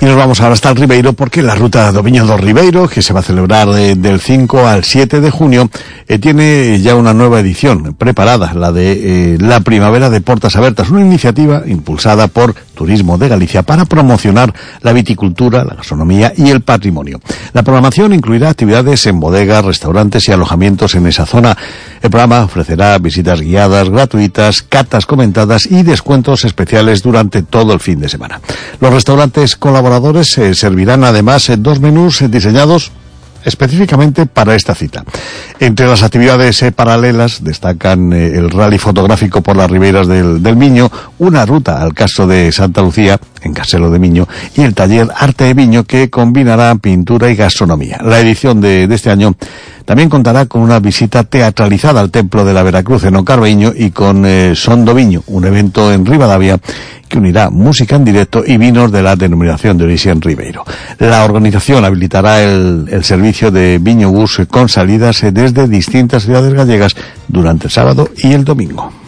Y nos vamos ahora hasta el Ribeiro, porque la ruta do Viño do Ribeiro, que se va a celebrar del 5 al 7 de junio, tiene ya una nueva edición preparada, la de la Primavera de Portas Abertas, una iniciativa impulsada por Turismo de Galicia para promocionar la viticultura, la gastronomía y el patrimonio. La programación incluirá actividades en bodegas, restaurantes y alojamientos en esa zona. El programa ofrecerá visitas guiadas, gratuitas, catas comentadas y descuentos especiales durante todo el fin de semana. Los restaurantes colaboradores servirán además 2 menús diseñados específicamente para esta cita. Entre las actividades paralelas destacan el rally fotográfico por las riberas del Miño, una ruta al Castro de Santa Lucía, en Castelo de Miño, y el taller Arte de Viño, que combinará pintura y gastronomía. La edición de este año también contará con una visita teatralizada al Templo de la Veracruz en Ocarbeño y con Son do Viño, un evento en Ribadavia que unirá música en directo y vinos de la denominación de origen Ribeiro. La organización habilitará el servicio de Viño Bus con salidas desde distintas ciudades gallegas durante el sábado y el domingo.